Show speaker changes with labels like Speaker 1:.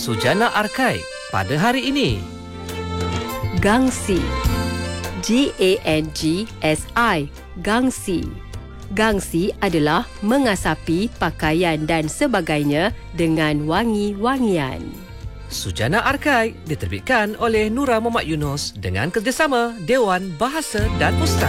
Speaker 1: Sujana Arkai pada hari ini.
Speaker 2: Gangsi. Gangsi. Gangsi. Gangsi adalah mengasapi pakaian dan sebagainya dengan wangi-wangian.
Speaker 1: Sujana Arkai diterbitkan oleh Nura Muhammad Yunus dengan kerjasama Dewan Bahasa dan Pustaka.